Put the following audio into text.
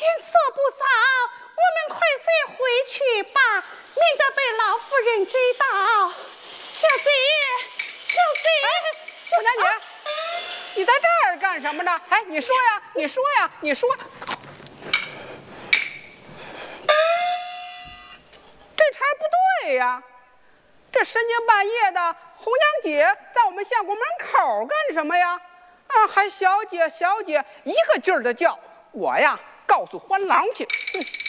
色不早，我们快些回去吧，免得被老夫人知道。小姐，小姐， 红娘姐，你在这儿干什么呢？哎，你说呀，你说呀，你说。这茬不对呀！这深更半夜的，红娘姐在我们相公门口干什么呀？啊，还小姐小姐一个劲儿的叫我呀！告诉欢郎去。